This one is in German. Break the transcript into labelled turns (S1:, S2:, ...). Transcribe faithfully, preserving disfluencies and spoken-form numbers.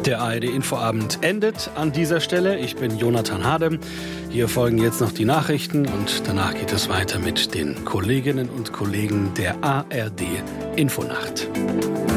S1: Der A R D-Infoabend endet an dieser Stelle. Ich bin Jonathan Hade. Hier folgen jetzt noch die Nachrichten und danach geht es weiter mit den Kolleginnen und Kollegen der A R D-Infonacht.